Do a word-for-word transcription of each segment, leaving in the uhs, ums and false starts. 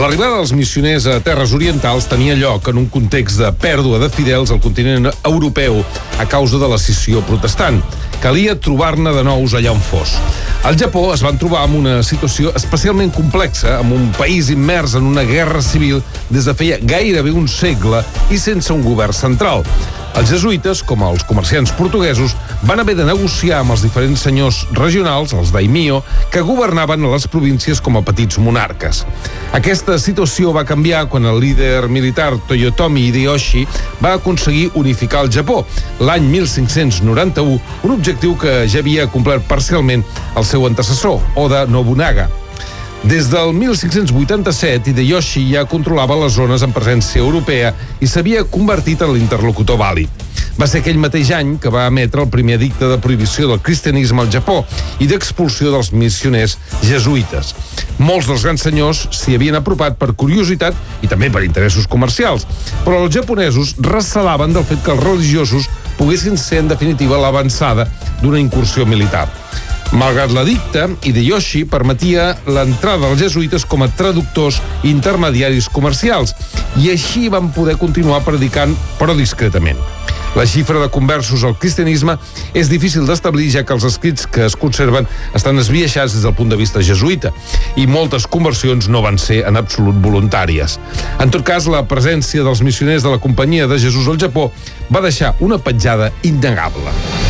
L'arribada dels missioners a terres orientals tenia lloc en un context de pèrdua de fidels al continent europeu a causa de la escissió protestant. Calia trobar-ne de nous allà on fos. Al Japó es van trobar amb una situació especialment complexa, amb un país immers en una guerra civil des de feia gairebé un segle i sense un govern central. Els jesuïtes, com els comerciants portuguesos, van haver de negociar amb els diferents senyors regionals, els daimyo, que governaven a les províncies com a petits monarques. Aquesta situació va canviar quan el líder militar Toyotomi Hideyoshi va aconseguir unificar el Japó, l'any mil cinc-cents noranta-u, un objectiu que ja havia complert parcialment el seu antecessor, Oda Nobunaga. Des del mil cinc-cents vuitanta-set, Hideyoshi ja controlava les zones amb presència europea i s'havia convertit en l'interlocutor vàlid. Va ser aquell mateix any que va emetre el primer edicte de prohibició del cristianisme al Japó i d'expulsió dels missioners jesuïtes. Molts dels grans senyors s'hi havien apropat per curiositat i també per interessos comercials, però els japonesos recelaven del fet que els religiosos poguessin ser en definitiva l'avançada d'una incursió militar. Malgrat l'edicte, Hideyoshi permetia l'entrada dels jesuïtes com a traductors i intermediaris comercials i així van poder continuar predicant, però discretament. La xifra de conversos al cristianisme és difícil d'establir, ja que els escrits que es conserven estan esbiaixats des del punt de vista jesuïta i moltes conversions no van ser en absolut voluntàries. En tot cas, la presència dels missioners de la Companyia de Jesús al Japó va deixar una petjada innegable.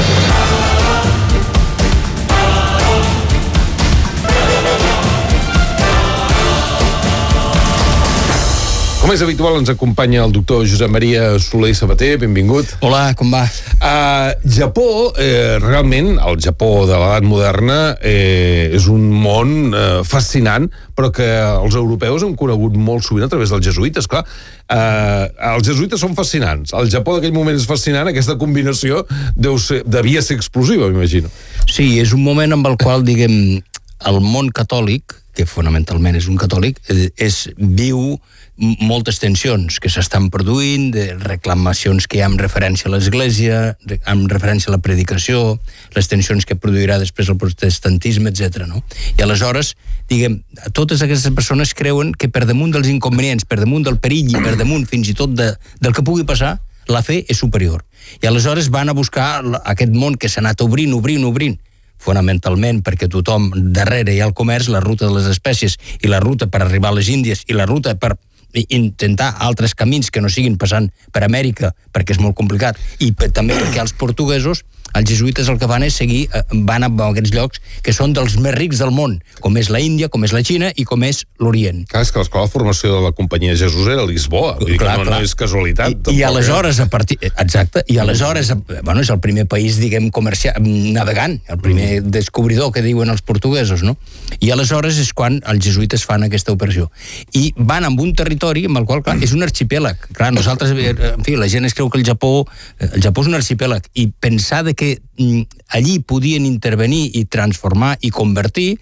Com és habitual, ens acompanya el doctor Josep Maria Soler i Sabater. Benvingut. Hola, com va? Uh, Japó, eh, realment, el Japó de l'edat moderna eh, és un món eh, fascinant, però que els europeus hem conegut molt sovint a través dels jesuïtes. Clar, eh, els jesuïtes són fascinants. El Japó d'aquell moment és fascinant. Aquesta combinació deu ser, devia ser explosiva, m'imagino. Sí, és un moment amb el qual, diguem, el món catòlic, que fonamentalment és un catòlic, és viu moltes tensions que s'estan produint, de reclamacions que hi ha en referència a l'Església, en referència a la predicació, les tensions que produirà després el protestantisme, etcètera. No? I aleshores, diguem, totes aquestes persones creuen que per damunt dels inconvenients, per damunt del perill i per damunt fins i tot de, del que pugui passar, la fe és superior. I aleshores van a buscar aquest món que s'ha anat obrint, obrint, obrint, fonamentalment perquè tothom darrere hi ha el comerç, la ruta de les espècies i la ruta per arribar a les Índies i la ruta per intentar altres camins que no siguin passant per Amèrica, perquè és molt complicat, i per, també perquè els portuguesos, els jesuïtes el que van és seguir, van a aquests llocs que són dels més rics del món, com és la Índia, com és la Xina i com és l'Orient. Clar, és que l'escola de formació de la Companyia de Jesús era a Lisboa, vull dir clar, que no, clar. no és casualitat. I, tampoc, i aleshores, a partir... Exacte, i aleshores, bueno, és el primer país, diguem, comercial, navegant, el primer mm. descobridor que diuen els portuguesos, no? I aleshores és quan els jesuïtes fan aquesta operació. I van amb un territori amb el qual, clar, és un arxipèlag. Clar, nosaltres, en fi, la gent es creu que el Japó, el Japó és un arxipèlag, i pensar de que allí podien intervenir i transformar i convertir,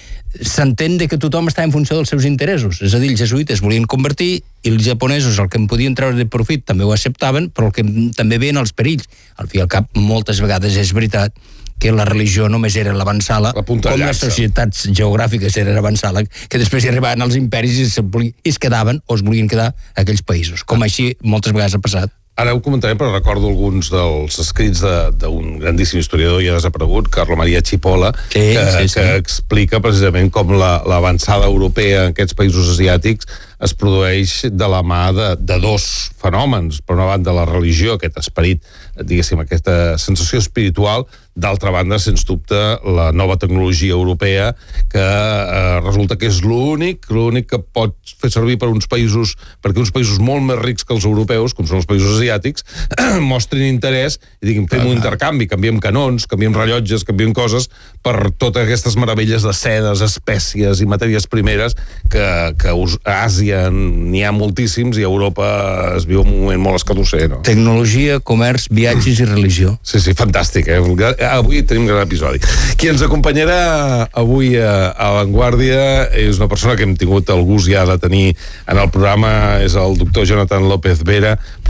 s'entén de que tothom està en funció dels seus interessos. És a dir, els jesuïtes volien convertir i els japonesos el que en podien treure de profit també ho acceptaven, però el que també veien els perills. Al fi i al cap, moltes vegades és veritat que la religió només era l'avançala, la com les societats geogràfiques eren l'avançala, que després hi arribaven els imperis i, se, i es quedaven o es volien quedar a aquells països. Com així moltes vegades ha passat. Ara ho comentarem, però recordo alguns dels escrits d'un grandíssim historiador ja desaparegut, Carlo Maria Cipolla, sí, que, sí, sí. que explica precisament com l'avançada la, europea en aquests països asiàtics es produeix de la mà de, de dos fenòmens. Per una banda, la religió, aquest esperit, diguéssim, aquesta sensació espiritual, d'altra banda, sens dubte, la nova tecnologia europea, que eh, resulta que és l'únic, l'únic que pot fer servir per uns països, perquè uns països molt més rics que els europeus, com són els països asiàtics, mostrin interès i diguin, fem un intercanvi, canviem canons, canviem rellotges, canviem coses, per totes aquestes meravelles de sedes, espècies i matèries primeres que, que a Àsia n'hi ha moltíssims i a Europa es viu un moment molt escadusser, no? Tecnologia, comerç, viatges i religió. Sí, sí, fantàstic, eh? Avui tenim un gran episodi. Qui ens acompanyarà avui a, a Vanguardia és una persona que hem tingut el gust ja de tenir en el programa, és el doctor Jonathan López Vera,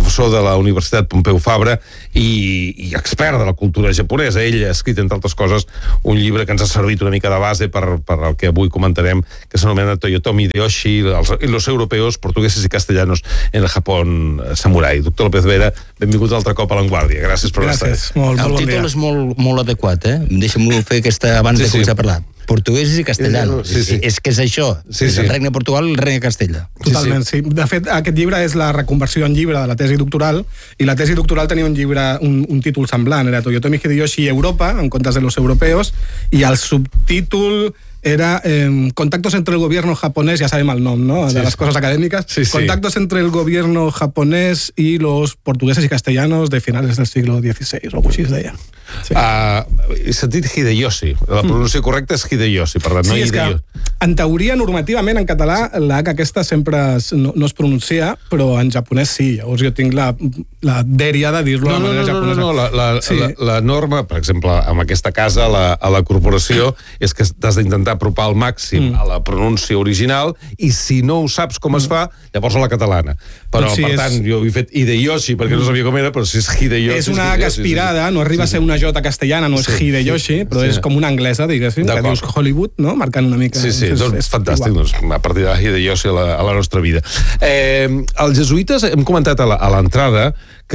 professor de la Universitat Pompeu Fabra i, i expert de la cultura japonesa. Ell ha escrit, entre altres coses, un llibre que ens ha servit una mica de base per, per el que avui comentarem, que s'anomena Toyotomi Hideyoshi, els, los europeos, portugueses i castellanos en el Japón samurai. Doctor López Vera, benvingut altre cop a l'Avantguàrdia. Gràcies per estar. Gràcies, molt, el molt bon títol dia. és molt, molt adequat, eh? Deixa'm fer aquesta abans Sí, de sí. començar a parlar. Portuguesos i castellanos. Sí, sí. És que és això. Sí, és sí. el regne de Portugal i el regne de Castella. Totalment, sí, sí. De fet, aquest llibre és la reconversió en llibre de la tesi doctoral, i la tesi doctoral tenia un llibre, un, un títol semblant, era Toyotomi Hideyoshi Europa, en comptes de los europeos, i el subtítol era eh, Contactos entre el gobierno japonés, ya sabemos el nom, ¿no? De Sí, las cosas académicas. Sí, sí. Contactos entre el gobierno japonés y los portugueses y castellanos de finales del siglo dieciséis, o algo així es deia. Sí. Uh, he sentit Hideyoshi. La pronunciació correcta és Hideyoshi, per tant, no Sí, és que, Hideyoshi. en teoria, normativament, en català, la H aquesta sempre es, no, no es pronuncia, però en japonès sí. Llavors jo tinc la, la dèria de dir-lo No, de no, manera no, no, japonesa. no, no. La, la, Sí. la, la norma, per exemple, amb aquesta casa, la, a la corporació, és que t'has d'intentar apropar al màxim mm. a la pronúncia original, i si no ho saps com es fa, llavors a la catalana. Però, Doncs sí, per és- tant, jo he fet Hideyoshi perquè no sabia com era, però si és Hideyoshi... És una Hideyoshi, H aspirada, no arriba a ser una J castellana, no és Sí. Hideyoshi, però Sí. és com una anglesa, diguéssim, que D'acord. dius Hollywood, no? Marcant una mica. Sí, sí, és, doncs és fantàstic, igual. doncs, a partir de Hideyoshi a la, a la nostra vida. Eh, els jesuïtes, hem comentat a la- a l'entrada que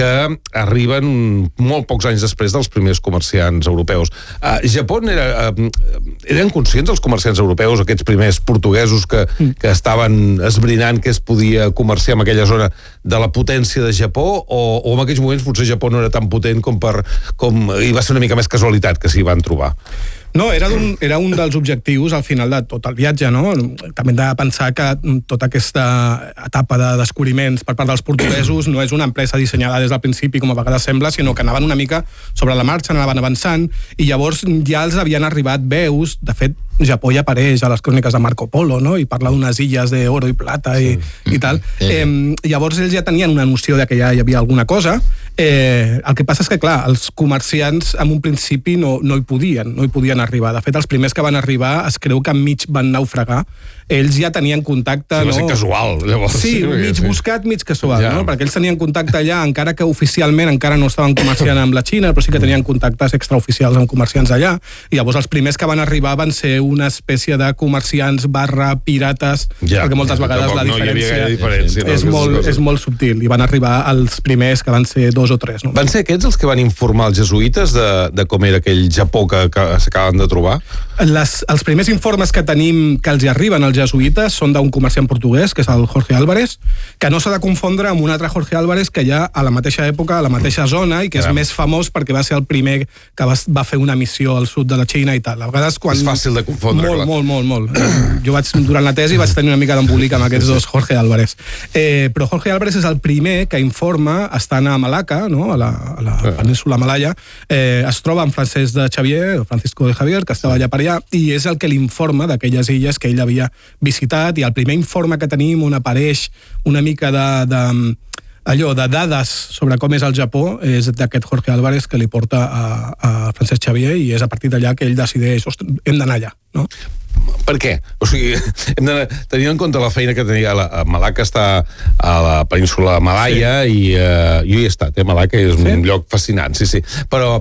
arriben molt pocs anys després dels primers comerciants europeus. Uh, Japó era, uh, eren conscients els comerciants europeus, aquests primers portuguesos que, que estaven esbrinant què es podia comerciar en aquella zona de la potència de Japó, o, o en aquells moments potser Japó no era tan potent com per... com i va ser una mica més casualitat que s'hi van trobar. No, era un, era un dels objectius al final de tot el viatge, no? També hem de pensar que tota aquesta etapa de descobriments per part dels portuguesos no és una empresa dissenyada des del principi, com a vegades sembla, sinó que anaven una mica sobre la marxa, anaven avançant, i llavors ja els havien arribat veus, de fet, Japó ja apareix a les cròniques de Marco Polo, no? I parla d'unes illes d'oro i plata i, sí. i tal. Sí. Eh, llavors ells ja tenien una noció de que ja hi havia alguna cosa. Eh, el que passa és que, clar, els comerciants en un principi no, no hi podien, no hi podien arribar. De fet, els primers que van arribar es creu que mig van naufragar. Ells ja tenien contacte... Sí, va no? ser casual, llavors. Sí, mig sí. buscat, mig casual, Ja. no? Perquè ells tenien contacte allà, encara que oficialment encara no estaven comerciant amb la Xina, però sí que tenien contactes extraoficials amb comerciants allà. I llavors els primers que van arribar van ser una espècie de comerciants barra pirates, Ja, perquè moltes vegades tampoc la no hi havia diferència, gaire diferència, no, és, aquestes molt, coses. és molt subtil. I van arribar els primers, que van ser dos o tres. No? Van ser aquests els que van informar els jesuïtes de, de com era aquell Japó que, que s'acaben de trobar? Les, els primers informes que tenim que els hi arriben als jesuïtes són d'un comerciant portuguès, que és el Jorge Álvarez, que no s'ha de confondre amb un altre Jorge Álvarez que hi ha a la mateixa època, a la mateixa zona, i que és Caram. més famós perquè va ser el primer que va, va fer una missió al sud de la Xina i tal. A vegades quan... És fàcil de confondre, Molt, clar. molt, molt, molt. Jo vaig, durant la tesi vaig tenir una mica d'embolic amb aquests dos Jorge Álvarez. Eh, però Jorge Álvarez és el primer que informa, estant a Malaca, no? a la, a la península Malaya, eh, es troba amb Francesc de Xavier, Francisco de Javier, que estava allà per allà, i és el que l'informa d'aquelles illes que ell havia visitat, i el primer informe que tenim on apareix una mica de, de allò, de dades sobre com és el Japó, és d'aquest Jorge Álvarez que li porta a, a Francesc Xavier, i és a partir d'allà que ell decideix, ostres, hem d'anar allà, no? Per què? O sigui, hem de tenir en compte la feina que tenia la, a Malacca, està a la península Malaya, sí. i uh, jo hi he estat, eh? Malacca és un Sí? lloc fascinant, sí, sí. Però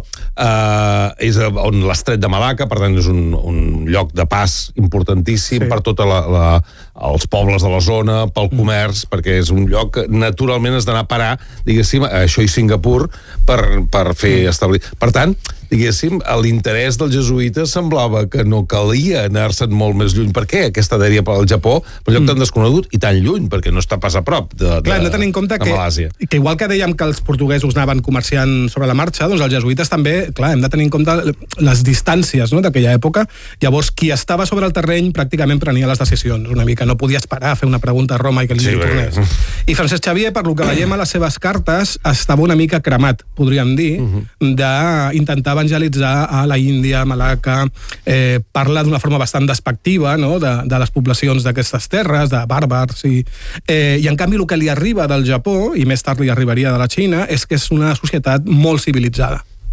uh, és on l'estret de Malacca, per tant és un, un lloc de pas importantíssim, Sí. per tota la, la, els pobles de la zona, pel comerç, mm. perquè és un lloc que naturalment has d'anar a parar, diguéssim, a això i Singapur, per, per fer mm. establir... Per tant, diguéssim, l'interès dels jesuïtes semblava que no calia anar-se'n molt més lluny. Per què aquesta dèria pel Japó, un lloc mm. tan desconegut i tan lluny, perquè no està pas a prop de, de, Clar, hem de tenir en compte de que, Malàsia. que igual que dèiem que els portuguesos anaven comerciant sobre la marxa, doncs els jesuïtes també, clar, hem de tenir en compte les distàncies, no?, d'aquella època. Llavors, qui estava sobre el terreny pràcticament prenia les decisions, una mica. No podia esperar a fer una pregunta a Roma i que li Sí, tornés. perquè- I Francesc Xavier, per lo que veiem a les seves cartes, estava una mica cremat, podríem dir, uh -huh. d'intentar evangelitzar a la Índia, a Malacca, eh, parla d'una forma bastant despectiva, no?, de, de les poblacions d'aquestes terres, de bàrbars, i, eh, i en canvi el que li arriba del Japó, i més tard li arribaria de la Xina, és que és una societat molt civilitzada.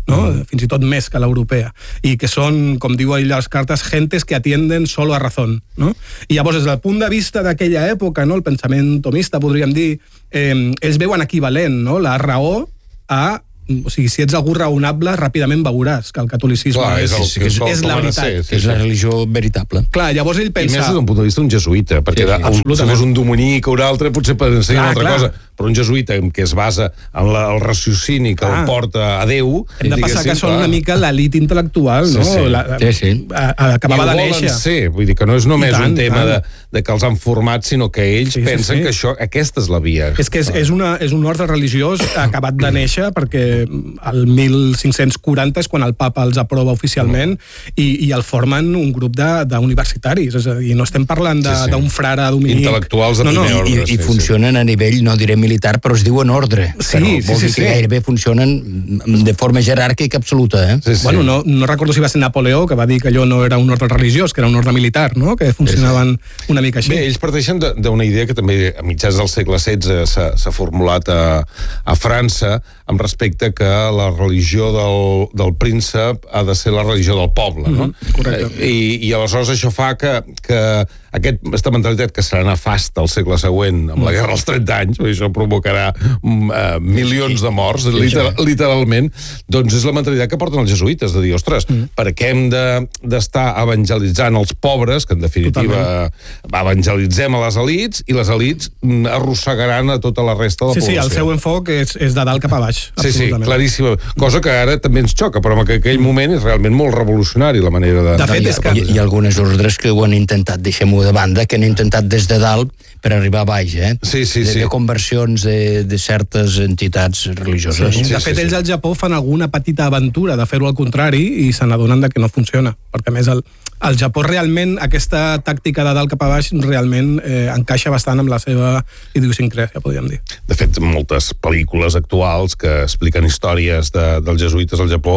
no? Mm. Fins i tot més que l'europea, i que són, com diu ell a les cartes, gentes que atienden solo a razón, no? I llavors, des del punt de vista d'aquella època, no? El pensament tomista, podríem dir, eh, ells veuen equivalent, no? La raó a... O sigui, si ets algú raonable, ràpidament veuràs que el catolicisme Clar, és, el, és, és, és la veritat. Ser, sí, és la religió veritable. Clar, llavors ell pensa... I més des d'un punt de vista d'un jesuïta, perquè Sí, sí, un, si fos un dominic o un altre potser pensaria una altra clar. cosa, però un jesuïta que es basa en la, el raciocini que Clar. el porta a Déu... Hem de passar que són una mica l'elit intel·lectual, no? Sí, sí. La, Sí, sí. A, a, acabava de I ho volen néixer. ser, vull dir que no és només tant, un tema tant. de, de que els han format, sinó que ells Sí, sí, pensen sí. que això, aquesta és la via. És que és, és, una, és un ordre religiós acabat de néixer perquè el mil cinc-cents quaranta és quan el papa els aprova oficialment i, i el formen un grup d'universitaris, és a dir, no estem parlant d'un sí, sí. frare dominic. Intel·lectuals de no, no, primer ordre. I, i sí, funcionen a nivell, no diré militar, però es diuen ordre. Sí, però sí, vol sí, dir sí. que gairebé funcionen de forma jeràrquica absoluta, eh? Sí, sí. Bueno, no, no recordo si va ser Napoleó que va dir que allò no era un ordre religiós, que era un ordre militar, no? Que funcionaven una mica així. Bé, ells parteixen d'una idea que també a mitjans del segle setze s'ha formulat a, a França amb respecte que la religió del, del príncep ha de ser la religió del poble, no? Mm-hmm, correcte. I, I aleshores això fa que, que aquesta mentalitat que serà nefasta al segle següent amb la guerra dels trenta anys, perquè això provocarà uh, milions de morts, literal, literalment, doncs és la mentalitat que porten els jesuïtes, de dir, ostres, mm. per què hem d'estar de, evangelitzant els pobres, que en definitiva Totalment. evangelitzem a les elits, i les elits arrossegaran a tota la resta de la sí, població. Sí, el seu enfoc és, és de dalt cap a baix. Sí, sí, claríssima. Cosa que ara també ens xoca, però en aquell moment és realment molt revolucionari la manera de... De fet, és que... Hi, hi ha algunes ordres que ho han intentat, deixem-ho de banda, que han intentat des de dalt per arribar a baix, eh? Sí, sí, de, sí. de conversions de, de certes entitats religioses. Sí, sí, de fet, sí, ells sí. al Japó fan alguna petita aventura de fer-ho al contrari i se n'adonen que no funciona, perquè a més el, al Japó realment aquesta tàctica de dalt cap a baix realment eh, encaixa bastant amb la seva idiosincràsia, podríem dir. De fet, moltes pel·lícules actuals que expliquen històries de, dels jesuïtes al Japó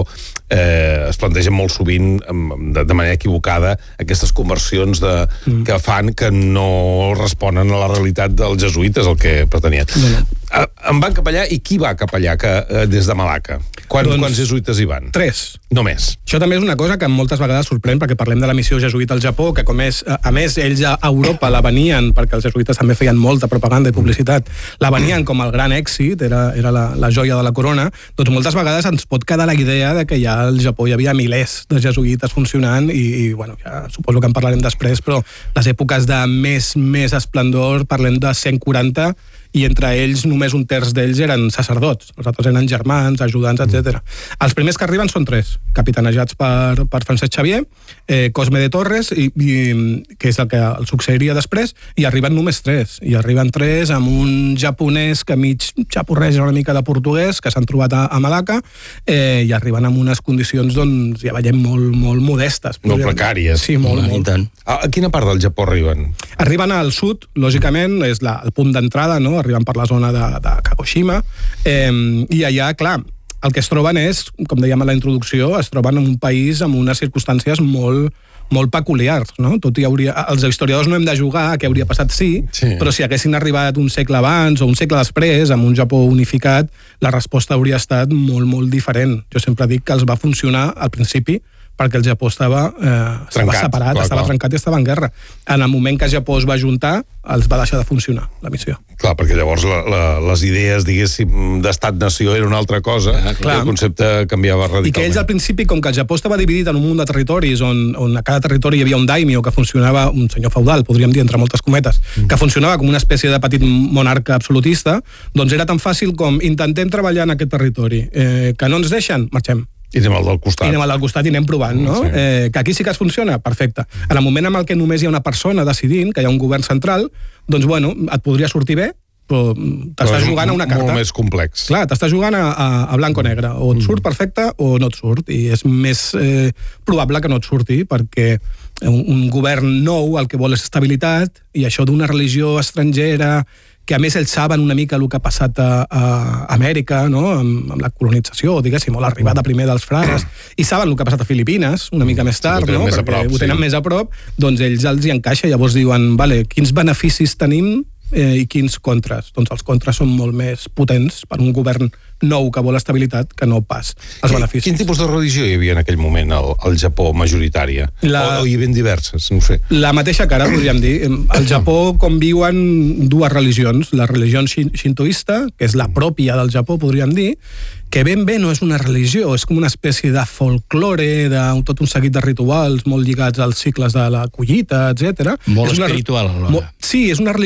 eh, es plantegen molt sovint de, de manera equivocada aquestes conversions de, mm. que fan que no responen a la realitat dels jesuïtes, el que pretenien. No, no. En van cap allà, i qui va cap allà que, eh, des de Malacca? Quan, doncs, quants jesuïtes hi van? Tres. Només. Això també és una cosa que moltes vegades sorprèn, perquè parlem de la missió jesuïta al Japó, que com és, a més, ells a Europa la venien, perquè els jesuïtes també feien molta propaganda i publicitat, la venien com el gran èxit, era, era la, la joia de la corona, doncs moltes vegades ens pot quedar la idea de que ja al Japó hi havia milers de jesuïtes funcionant i, i bueno, ja suposo que en parlarem després, però les èpoques de més, més esplendor, parlem de cent quaranta, i entre ells només un terç d'ells eren sacerdots, els altres eren germans, ajudants, etcètera. Els primers que arriben són tres, capitanejats per, per Francesc Xavier, eh, Cosme de Torres, i, i, que és el que el succeiria després, i arriben només tres. I arriben tres amb un japonès que mig xapurreja una mica de portuguès, que s'han trobat a, a Malacca, eh, i arriben amb unes condicions, doncs, ja veiem, molt, molt modestes. Molt precàries. Sí, molt, molt. A, a quina part del Japó arriben? Arriben al sud, lògicament, és la, el punt d'entrada, no?, arriben per la zona de, de Kagoshima, eh, i allà, clar, el que es troben és, com dèiem a la introducció, es troben en un país amb unes circumstàncies molt, molt peculiars, no? Tot hi hauria, els historiadors no hem de jugar a què hauria passat sí, sí, però si haguessin arribat un segle abans o un segle després, amb un Japó unificat, la resposta hauria estat molt, molt diferent. Jo sempre dic que els va funcionar al principi, perquè el Japó estava, eh, estava trencat, separat, clar, estava clar. trencat i estava en guerra. En el moment que el Japó es va juntar, els va deixar de funcionar, la missió. Clar, perquè llavors la, la, les idees, diguéssim, d'estat-nació era una altra cosa, ah, i el concepte canviava radicalment. I que ells al principi, com que el Japó estava dividit en un munt de territoris, on, on a cada territori hi havia un daimyo que funcionava, un senyor feudal, podríem dir, entre moltes cometes, mm. que funcionava com una espècie de petit monarca absolutista, doncs era tan fàcil com intentem treballar en aquest territori. Eh, que no ens deixen? Marxem. I anem al del costat. I anem al del costat i anem provant, no? Sí. Eh, que aquí sí que es funciona? Perfecte. En el moment en el que només hi ha una persona decidint, que hi ha un govern central, doncs, bueno, et podria sortir bé, però t'estàs jugant a una carta. Molt més complex. Clar, t'estàs jugant a, a, a blanc o negre. O et surt perfecte o no et surt. I és més eh, probable que no et surti, perquè un, un govern nou el que vol és estabilitat, i això d'una religió estrangera, que a més ells saben una mica el que ha passat a, a Amèrica, no? amb, amb la colonització, diguéssim, o l'arribada primer dels frares, i saben el que ha passat a Filipines, una mica més tard, sí, no? Més perquè a prop, ho tenen sí. més a prop, doncs ells els hi encaixa, llavors diuen, vale, quins beneficis tenim eh, i quins contres. Doncs els contres són molt més potents per un govern nou que vol estabilitat que no pas els beneficis. Quin tipus de religió hi havia en aquell moment al, al Japó majoritària? La... O, o hi havia diverses, no ho sé. La mateixa cara, podríem dir. Al Japó conviuen dues religions. La religió shintoista, que és la pròpia del Japó, podríem dir, que ben bé no és una religió, és com una espècie de folklore, de tot un seguit de rituals molt lligats als cicles de la collita, etcètera. Molt és una, espiritual, alhora. Mo, sí, és una religió